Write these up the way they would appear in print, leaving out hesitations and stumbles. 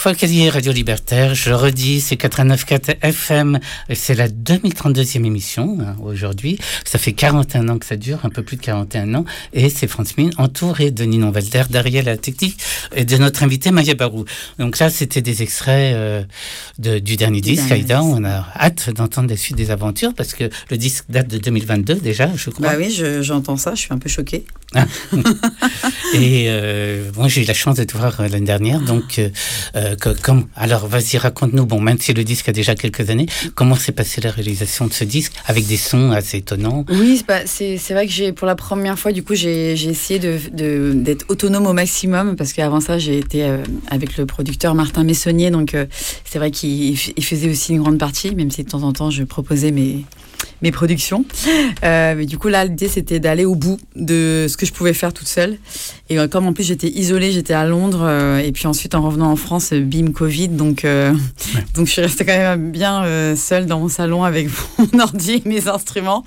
Folkalier Radio Libertaire, je le redis, c'est 89.4 FM, c'est la 2032e émission aujourd'hui. Ça fait 41 ans que ça dure, un peu plus de 41 ans, et c'est France Mine, entouré de Ninon Valder, d'Ariel à la technique, et de notre invité Maya Barou. Donc là, c'était des extraits du dernier disque, Aïda. On a hâte d'entendre la suite des aventures, parce que le disque date de 2022 déjà, je crois. Bah oui, j'entends ça, je suis un peu choquée. Et moi, j'ai eu la chance de te voir l'année dernière, donc alors vas-y, raconte-nous, bon, même si le disque a déjà quelques années, comment s'est passée la réalisation de ce disque avec des sons assez étonnants? Oui, c'est vrai que pour la première fois, du coup, j'ai essayé d'être autonome au maximum, parce qu'avant ça, j'ai été avec le producteur Martin Messonnier, donc c'est vrai qu'il faisait aussi une grande partie, même si de temps en temps, je proposais mes productions. Mais du coup, là, l'idée, c'était d'aller au bout de ce que je pouvais faire toute seule. Et comme en plus, j'étais isolée, j'étais à Londres. Et puis ensuite, en revenant en France, bim, Covid. Donc je suis restée quand même bien seule dans mon salon avec mon ordi et mes instruments.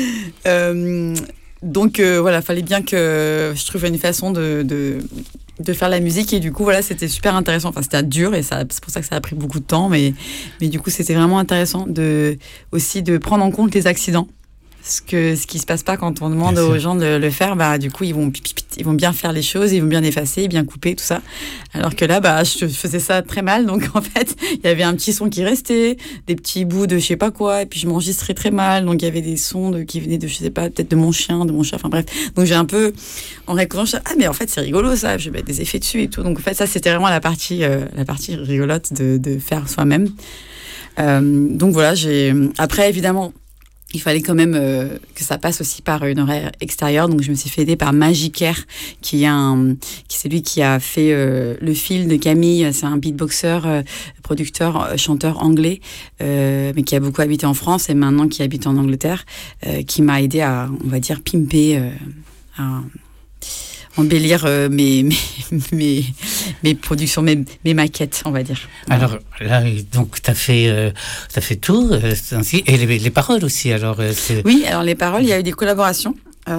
Donc voilà, fallait bien que je trouve une façon de faire la musique, et du coup voilà, c'était super intéressant. Enfin, c'était dur, et c'est pour ça que ça a pris beaucoup de temps, mais du coup c'était vraiment intéressant aussi de prendre en compte les accidents, ce qui se passe pas quand on demande aux gens de le faire. Bah du coup ils vont bien faire les choses, ils vont bien effacer, bien couper, tout ça, alors que là je faisais ça très mal. Donc en fait il y avait un petit son qui restait, des petits bouts de je sais pas quoi, et puis je m'enregistrais très mal, donc il y avait des sons qui venaient de je sais pas, peut-être de mon chien, de mon chat, enfin bref. Donc j'ai un peu, en réécoutant, mais en fait c'est rigolo ça, je vais mettre des effets dessus et tout. Donc en fait ça c'était vraiment la partie rigolote de faire soi-même. Donc voilà, après évidemment il fallait quand même que ça passe aussi par une oreille extérieure, donc je me suis fait aider par Magicaire, qui c'est lui qui a fait le fil de Camille. C'est un beatboxer, producteur, chanteur anglais, mais qui a beaucoup habité en France et maintenant qui habite en Angleterre, qui m'a aidé à, on va dire, pimper, à embellir mes productions, mes maquettes, on va dire. Alors là, donc t'as fait tout, ainsi, et les paroles aussi. Alors oui, alors les paroles, il y a eu des collaborations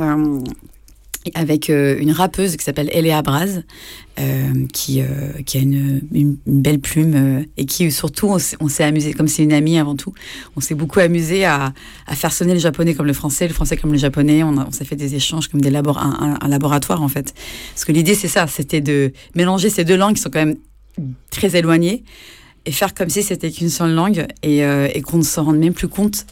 avec une rappeuse qui s'appelle Eléa Braz, qui a une belle plume, et qui surtout on s'est amusé, comme c'est une amie avant tout, on s'est beaucoup amusé à faire sonner le japonais comme le français comme le japonais. On s'est fait des échanges comme un laboratoire en fait, parce que l'idée c'est ça, c'était de mélanger ces deux langues qui sont quand même très éloignées, et faire comme si c'était qu'une seule langue, et qu'on ne s'en rende même plus compte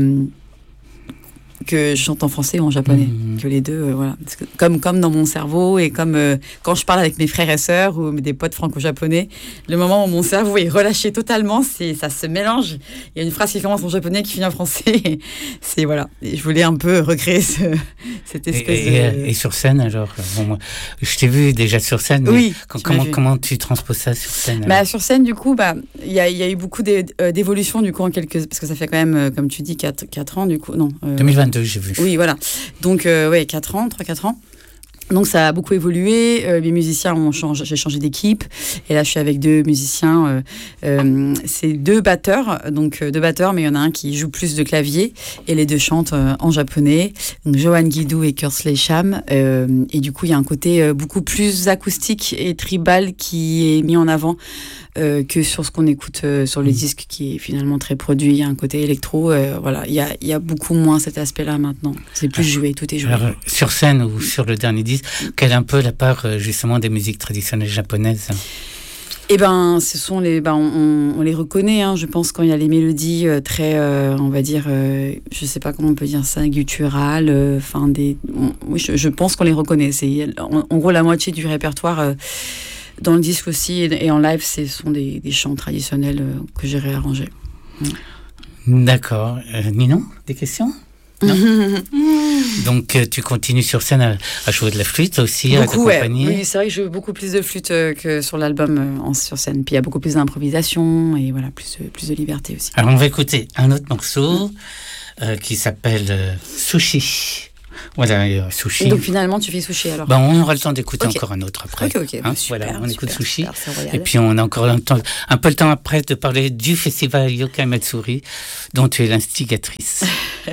que je chante en français ou en japonais, que les deux, voilà. Parce que comme dans mon cerveau, et comme quand je parle avec mes frères et sœurs ou des potes franco-japonais, le moment où mon cerveau est relâché totalement, ça se mélange. Il y a une phrase qui commence en japonais qui finit en français. C'est voilà. Et je voulais un peu recréer cette espèce et sur scène, alors moi, je t'ai vu déjà sur scène. Oui. Comment tu transposes ça sur scène? Sur scène, du coup, il y a eu beaucoup d'évolutions du coup parce que ça fait quand même, comme tu dis, 4 ans du coup, non. 2022. J'ai vu. Oui, voilà. Donc, 3-4 ans. Donc, ça a beaucoup évolué. Les musiciens j'ai changé d'équipe. Et là, je suis avec 2 musiciens. C'est 2 batteurs. Donc, 2 batteurs, mais il y en a un qui joue plus de clavier. Et les 2 chantent en japonais. Donc, Johan Guidou et Kersley Cham. Et du coup, il y a un côté beaucoup plus acoustique et tribal qui est mis en avant que sur ce qu'on écoute sur le disque, qui est finalement très produit. Il y a un côté électro. Voilà, il y a beaucoup moins cet aspect-là maintenant. C'est plus joué, tout est joué. Alors, sur scène ou sur le dernier disque, quelle est un peu la part justement des musiques traditionnelles japonaises? Eh ben, ce sont on les reconnaît, hein, je pense, quand il y a les mélodies très, on va dire, je sais pas comment on peut dire ça, gutturales, je pense qu'on les reconnaît. C'est en gros la moitié du répertoire dans le disque aussi, et en live, ce sont des chants traditionnels que j'ai réarrangés. D'accord. Ninon, des questions? Non. Donc tu continues sur scène à jouer de la flûte aussi, beaucoup, à t'accompagner. Oui, c'est vrai que je joue beaucoup plus de flûte que sur l'album sur scène. Puis il y a beaucoup plus d'improvisation et voilà, plus de liberté aussi. Alors on va écouter un autre morceau qui s'appelle Sushi. Voilà, Sushi. Donc finalement tu fais Sushi alors. On aura le temps d'écouter encore un autre après. Ok. Hein, super, voilà, on écoute Sushi. Super, et puis on a encore un peu le temps après de parler du festival Yokai Matsuri, dont tu es l'instigatrice.